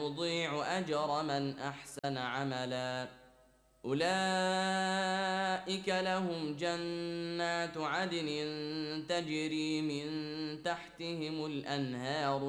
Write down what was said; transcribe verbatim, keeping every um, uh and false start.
نضيع أجر من أحسن عملا أولئك لهم جنات عدن تجري من تحتهم الأنهار